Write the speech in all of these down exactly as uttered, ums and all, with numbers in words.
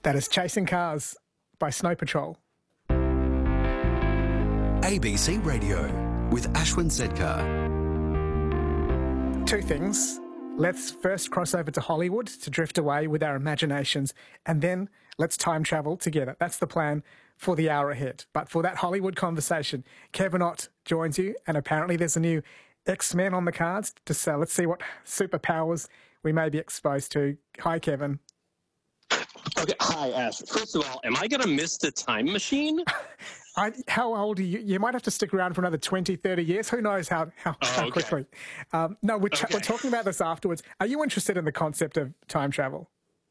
That is Chasing Cars by Snow Patrol. A B C Radio with Ashwin Sedkar. Two things. Let's first cross over to Hollywood to drift away with our imaginations, and then let's time travel together. That's the plan for the hour ahead. But for that Hollywood conversation, Kevin Ott joins you, and apparently there's a new X-Men on the cards. So let's see what superpowers we may be exposed to. Hi, Kevin. Okay, hi, Ash. First of all, am I going to miss the time machine? I, how old are you? You might have to stick around for another twenty, thirty years. Who knows how, how, oh, how okay. quickly. Um, no, we're, tra- okay. we're talking about this afterwards. Are you interested in the concept of time travel?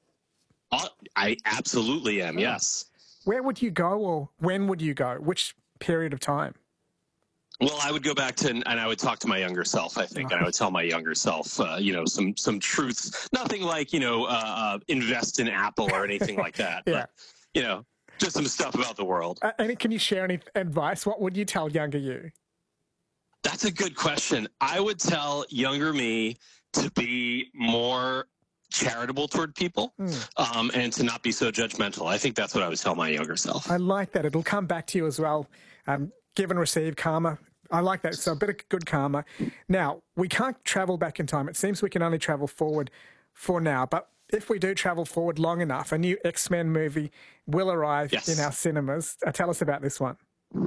Uh, I absolutely am, yes. Where would you go, or when would you go? Which period of time? Well, I would go back to, and I would talk to my younger self, I think, and I would tell my younger self, uh, you know, some some truths. Nothing like, you know, uh, uh, invest in Apple or anything like that. Yeah. But, you know, just some stuff about the world. Uh, and can you share any advice? What would you tell younger you? That's a good question. I would tell younger me to be more charitable toward people mm. um, and to not be so judgmental. I think that's what I would tell my younger self. I like that. It'll come back to you as well. Um, give and receive karma. I like that. So a bit of good karma. Now, we can't travel back in time. It seems we can only travel forward for now. But if we do travel forward long enough, a new X-Men movie will arrive yes. in our cinemas. Uh, tell us about this one.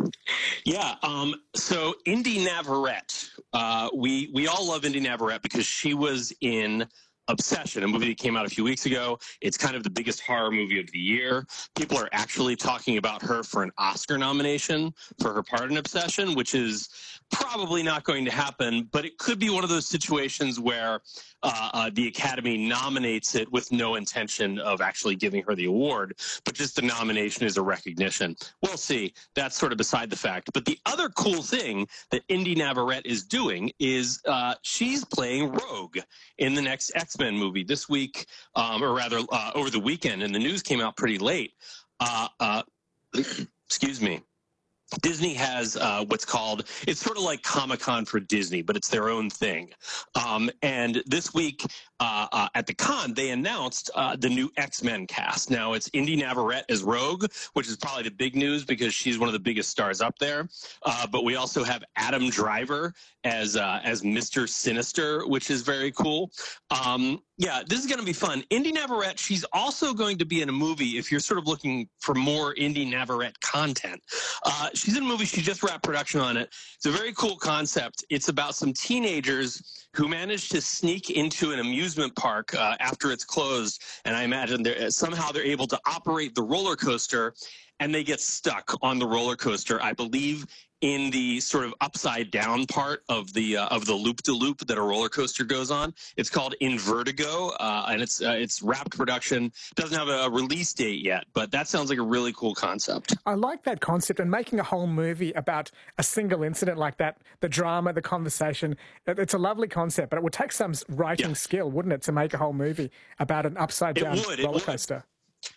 Yeah, um, so Indy Navarrete, uh, we, we all love Indy Navarrete because she was in Obsession, a movie that came out a few weeks ago. It's kind of the biggest horror movie of the year. People are actually talking about her for an Oscar nomination for her part in Obsession, which is probably not going to happen, but it could be one of those situations where uh, uh, the Academy nominates it with no intention of actually giving her the award, but just the nomination is a recognition. We'll see. That's sort of beside the fact. But the other cool thing that Indy Navarrete is doing is uh, she's playing Rogue in the next X-Men movie this week, um, or rather uh, over the weekend, and the news came out pretty late. Uh, uh, excuse me. Disney has uh, what's called, it's sort of like Comic-Con for Disney, but it's their own thing. Um, and this week uh, uh, at the con, they announced uh, the new X-Men cast. Now, it's Indy Navarrete as Rogue, which is probably the big news because she's one of the biggest stars up there. Uh, but we also have Adam Driver as uh, as Mister Sinister, which is very cool. Um, yeah, this is going to be fun. Indy Navarrete, she's also going to be in a movie, if you're sort of looking for more Indy Navarrete content. Uh, she's in a movie, she just wrapped production on it. It's a very cool concept. It's about some teenagers who managed to sneak into an amusement park uh, after it's closed, and I imagine they're, somehow they're able to operate the roller coaster, and they get stuck on the roller coaster, I believe, in the sort of upside down part of the uh, of the loop de loop that a roller coaster goes on. It's called Invertigo, uh, and it's uh, it's wrapped production. Doesn't have a release date yet, but that sounds like a really cool concept. I like that concept, and making a whole movie about a single incident like that, the drama, the conversation. It's a lovely concept, but it would take some writing yeah. skill, wouldn't it, to make a whole movie about an upside down it would, roller it coaster. Would.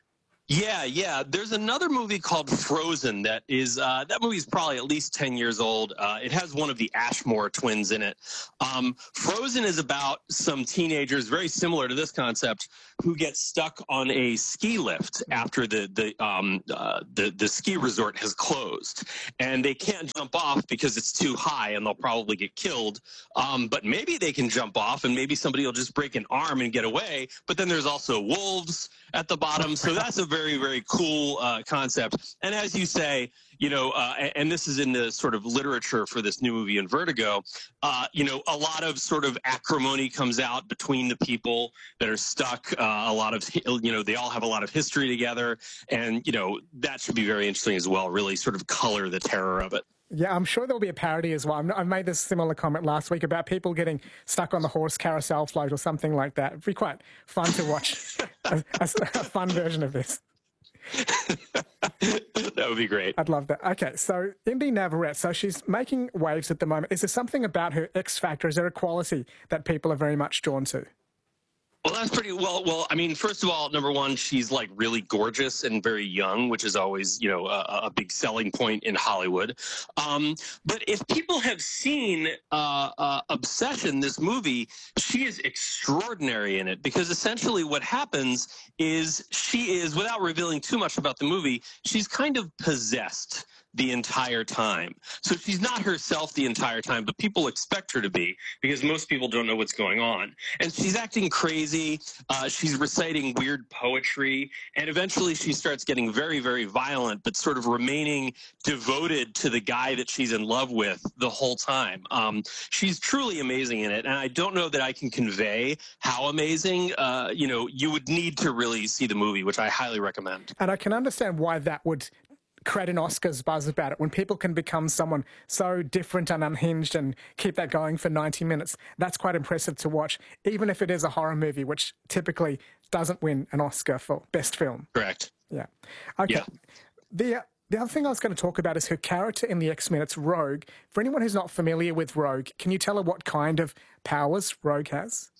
Yeah, yeah. There's another movie called Frozen that is, uh, that movie is probably at least ten years old. Uh, it has one of the Ashmore twins in it. Um, Frozen is about some teenagers, very similar to this concept, who get stuck on a ski lift after the, the, um, uh, the, the ski resort has closed. And they can't jump off because it's too high and they'll probably get killed. Um, but maybe they can jump off and maybe somebody will just break an arm and get away. But then there's also wolves at the bottom. So that's a very, very cool uh, concept. And as you say, you know, uh, and, and this is in the sort of literature for this new movie Invertigo, uh, you know, a lot of sort of acrimony comes out between the people that are stuck. Uh, a lot of, you know, they all have a lot of history together. And, you know, that should be very interesting as well, really sort of color the terror of it. Yeah, I'm sure there'll be a parody as well. I made this similar comment last week about people getting stuck on the horse carousel float or something like that. It'd be quite fun to watch a, a, a fun version of this. That would be great. I'd love that. Okay, so Indy Navarrete, so she's making waves at the moment. Is there something about her X factor? Is there a quality that people are very much drawn to? Well, that's pretty well. Well, I mean, first of all, number one, she's like really gorgeous and very young, which is always, you know, a, a big selling point in Hollywood. Um, but if people have seen uh, uh, Obsession, this movie, she is extraordinary in it because essentially what happens is she is, without revealing too much about the movie, she's kind of possessed the entire time. So she's not herself the entire time, but people expect her to be because most people don't know what's going on. And she's acting crazy. Uh, she's reciting weird poetry. And eventually she starts getting very, very violent, but sort of remaining devoted to the guy that she's in love with the whole time. Um, she's truly amazing in it. And I don't know that I can convey how amazing. Uh, you know, you would need to really see the movie, which I highly recommend. And I can understand why that would create an Oscars buzz about it. When people can become someone so different and unhinged and keep that going for ninety minutes, that's quite impressive to watch, even if it is a horror movie, which typically doesn't win an Oscar for best film. Correct. Yeah. Okay. Yeah. The, uh, the other thing I was going to talk about is her character in the X-Men. It's Rogue. For anyone who's not familiar with Rogue, can you tell her what kind of powers Rogue has?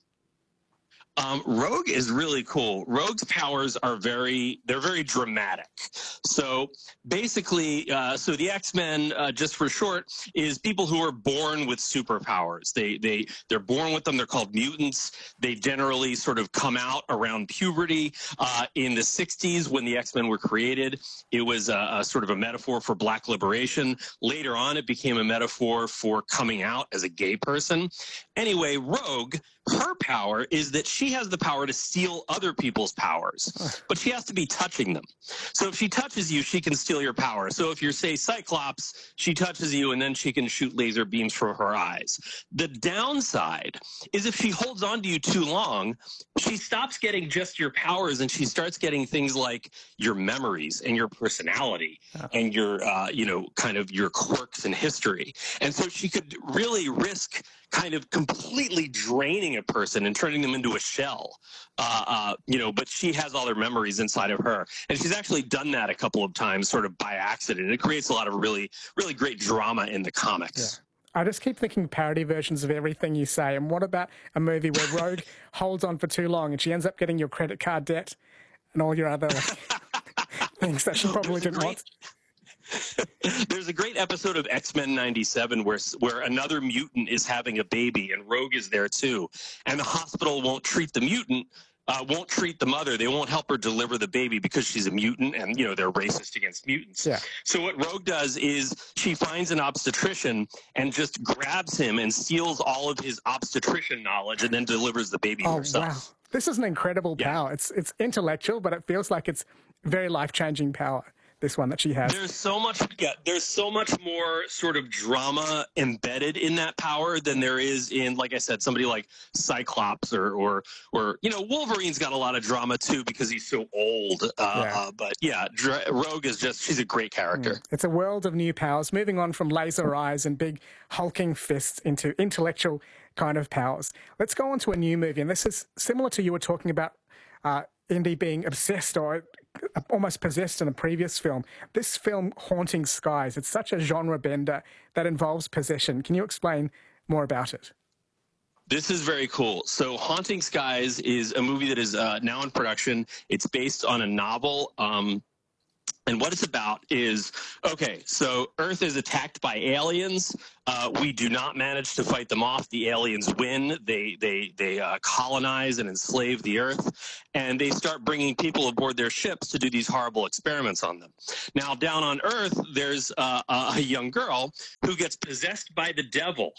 Um, Rogue is really cool. Rogue's powers are very, they're very dramatic. So basically, uh, so the X-Men, uh, just for short, is people who are born with superpowers. They, they, they're born with them. They're called mutants. They generally sort of come out around puberty. Uh, in the sixties, when the X-Men were created, it was a, a sort of a metaphor for Black liberation. Later on, it became a metaphor for coming out as a gay person. Anyway, Rogue, her power is that she has the power to steal other people's powers, but she has to be touching them. So if she touches you, she can steal your power. So if you're, say, Cyclops, she touches you and then she can shoot laser beams from her eyes. The downside is if she holds on to you too long, she stops getting just your powers and she starts getting things like your memories and your personality and your, uh, you know, kind of your quirks and history. And so she could really risk kind of completely draining a person and turning them into a shell, uh, uh, you know, but she has all their memories inside of her. And she's actually done that a couple of times sort of by accident. It creates a lot of really, really great drama in the comics. Yeah. I just keep thinking parody versions of everything you say. And what about a movie where Rogue holds on for too long and she ends up getting your credit card debt and all your other like, things that she probably didn't great- want? There's a great episode of X-Men ninety-seven where where another mutant is having a baby and Rogue is there too. And the hospital won't treat the mutant, uh, won't treat the mother. They won't help her deliver the baby because she's a mutant and, you know, they're racist against mutants. Yeah. So what Rogue does is she finds an obstetrician and just grabs him and steals all of his obstetrician knowledge and then delivers the baby Oh, herself. wow. This is an incredible Yeah. power. It's, it's intellectual, but it feels like it's very life-changing power. This one that she has. There's so much, yeah, there's so much more sort of drama embedded in that power than there is in, like I said, somebody like Cyclops or, or, or you know, Wolverine's got a lot of drama too because he's so old. Uh, Yeah. uh, but yeah, Dra- Rogue is just, she's a great character. Mm. It's a world of new powers, moving on from laser eyes and big hulking fists into intellectual kind of powers. Let's go on to a new movie, and this is similar to you were talking about uh, Indy being obsessed or almost possessed in a previous film. This film, Haunting Skies, it's such a genre bender that involves possession. Can you explain more about it? This is very cool. So Haunting Skies is a movie that is uh, now in production. It's based on a novel. Um, And what it's about is, okay, so Earth is attacked by aliens. Uh, we do not manage to fight them off. The aliens win. They they they uh, colonize and enslave the Earth, and they start bringing people aboard their ships to do these horrible experiments on them. Now, down on Earth, there's uh, a young girl who gets possessed by the devil.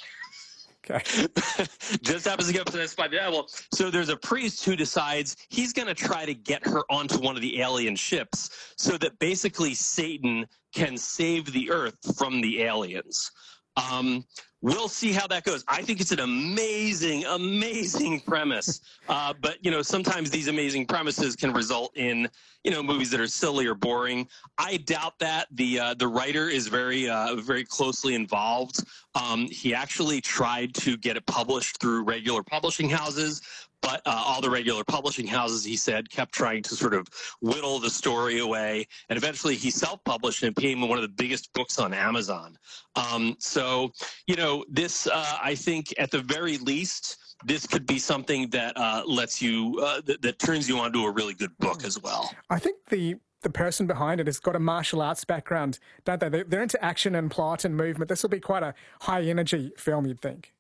Okay. Just happens to get possessed by the devil. So there's a priest who decides he's going to try to get her onto one of the alien ships so that basically Satan can save the Earth from the aliens. Um, we'll see how that goes. I think it's an amazing, amazing premise. Uh, but, you know, sometimes these amazing premises can result in, you know, movies that are silly or boring. I doubt that. The uh, the writer is very, uh, very closely involved. Um, he actually tried to get it published through regular publishing houses, but uh, all the regular publishing houses, he said, kept trying to sort of whittle the story away. And eventually he self-published and it became one of the biggest books on Amazon. Um, so, you know, this, uh, I think, at the very least, this could be something that uh, lets you, uh, that, that turns you onto a really good book as well. I think the the person behind it has got a martial arts background, don't they? They're, they're into action and plot and movement. This will be quite a high energy film, you'd think.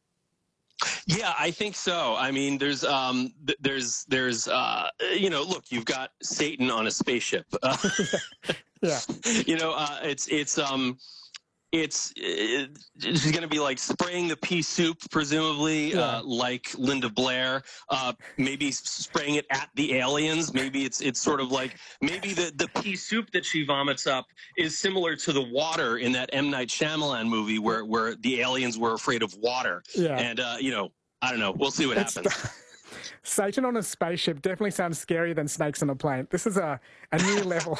Yeah, I think so. I mean, there's, um, th- there's, there's, uh, you know, look, you've got Satan on a spaceship. Uh, yeah. You know, uh, it's, it's, um, it's, it, she's going to be like spraying the pea soup, presumably, yeah. uh, like Linda Blair, uh, maybe spraying it at the aliens. Maybe it's, it's sort of like, maybe the, the pea soup that she vomits up is similar to the water in that M. Night Shyamalan movie where, where the aliens were afraid of water. Yeah. And, uh, you know, I don't know. We'll see what It's happens. The, Satan on a spaceship definitely sounds scarier than snakes on a plane. This is a, a new level.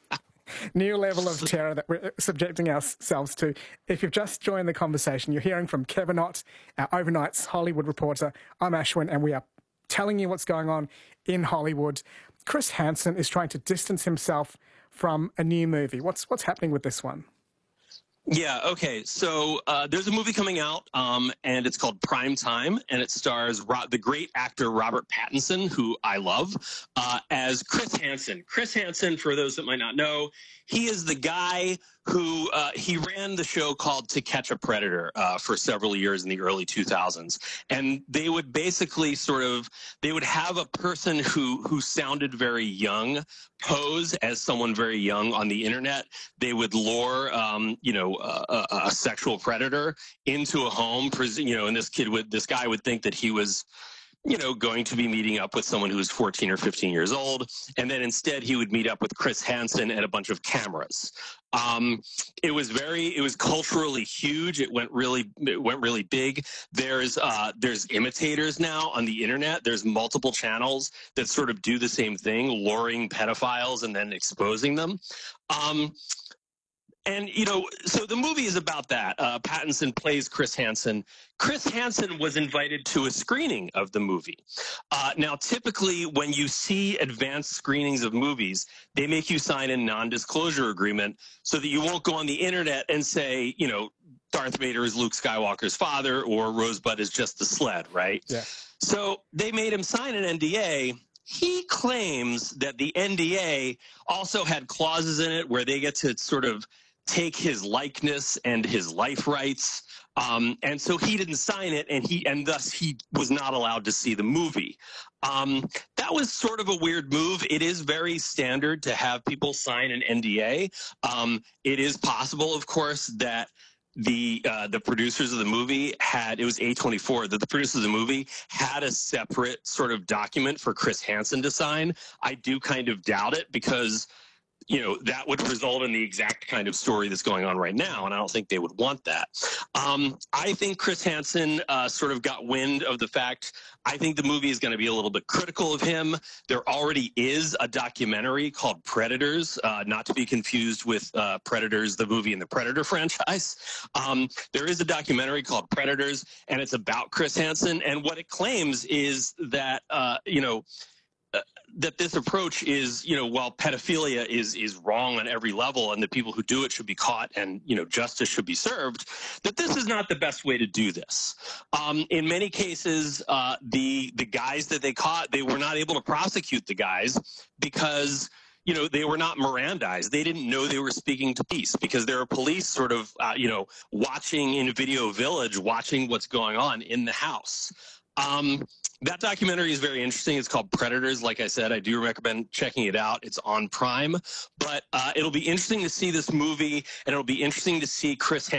New level of terror that we're subjecting ourselves to. If you've just joined the conversation, you're hearing from Kevin Ott, our overnight's Hollywood reporter. I'm Ashwin, and we are telling you what's going on in Hollywood. Chris Hansen is trying to distance himself from a new movie. What's what's happening with this one? Yeah, okay. So uh, there's a movie coming out, um, and it's called Prime Time, and it stars Ro- the great actor Robert Pattinson, who I love, uh, as Chris Hansen. Chris Hansen, for those that might not know, he is the guy who uh, he ran the show called To Catch a Predator uh, for several years in the early two thousands. And they would basically sort of, they would have a person who, who sounded very young pose as someone very young on the internet. They would lure, um, you know, a, a, a sexual predator into a home, you know, and this kid would, this guy would think that he was, you know, going to be meeting up with someone who's fourteen or fifteen years old. And then instead he would meet up with Chris Hansen and a bunch of cameras. Um, it was very, it was culturally huge. It went really, it went really big. There's, uh, there's imitators now on the internet. There's multiple channels that sort of do the same thing, luring pedophiles and then exposing them. Um, And, you know, so the movie is about that. Uh, Pattinson plays Chris Hansen. Chris Hansen was invited to a screening of the movie. Uh, now, typically, when you see advanced screenings of movies, they make you sign a non-disclosure agreement so that you won't go on the internet and say, you know, Darth Vader is Luke Skywalker's father or Rosebud is just the sled, right? Yeah. So they made him sign an N D A. He claims that the N D A also had clauses in it where they get to sort of take his likeness and his life rights. Um, and so he didn't sign it, and he and thus he was not allowed to see the movie. Um, that was sort of a weird move. It is very standard to have people sign an N D A. Um, it is possible, of course, that the uh, the producers of the movie had, it was A twenty-four, that the producers of the movie had a separate sort of document for Chris Hansen to sign. I do kind of doubt it because, you know, that would result in the exact kind of story that's going on right now, and I don't think they would want that. Um, I think Chris Hansen uh, sort of got wind of the fact, I think the movie is going to be a little bit critical of him. There already is a documentary called Predators, uh, not to be confused with uh, Predators, the movie in the Predator franchise. Um, there is a documentary called Predators, and it's about Chris Hansen, and what it claims is that, uh, you know, that this approach is, you know, while pedophilia is is wrong on every level and the people who do it should be caught and, you know, justice should be served, that this is not the best way to do this. Um, in many cases, uh, the the guys that they caught, they were not able to prosecute the guys because, you know, they were not Mirandized. They didn't know they were speaking to police because there are police sort of, uh, you know, watching in Video Village, watching what's going on in the house. Um, that documentary is very interesting. It's called Predators. Like I said, I do recommend checking it out. It's on Prime. But uh, it'll be interesting to see this movie, and it'll be interesting to see Chris Hansen